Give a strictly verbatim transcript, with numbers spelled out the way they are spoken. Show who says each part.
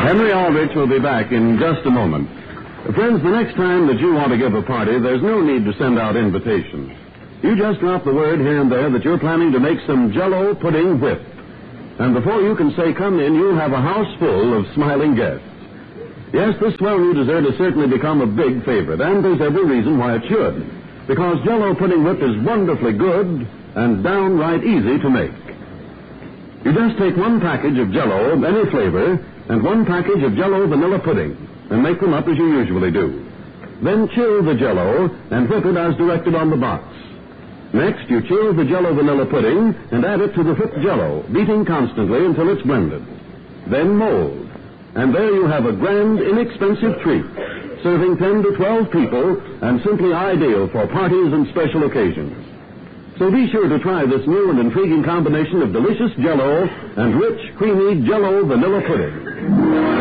Speaker 1: Henry Aldrich will be back in just a moment. Friends, the next time that you want to give a party, there's no need to send out invitations. You just drop the word here and there that you're planning to make some Jell-O pudding whip. And before you can say come in, you'll have a house full of smiling guests. Yes, this swell new dessert has certainly become a big favorite, and there's every reason why it should. Because Jell-O pudding whip is wonderfully good and downright easy to make. You just take one package of Jell-O, any flavor, and one package of Jell-O vanilla pudding, and make them up as you usually do. Then chill the Jell-O and whip it as directed on the box. Next, you chill the Jell-O vanilla pudding and add it to the whipped Jell-O, beating constantly until it's blended. Then mold. And there you have a grand, inexpensive treat, serving ten to twelve people and simply ideal for parties and special occasions. So be sure to try this new and intriguing combination of delicious Jell-O and rich, creamy Jell-O vanilla pudding.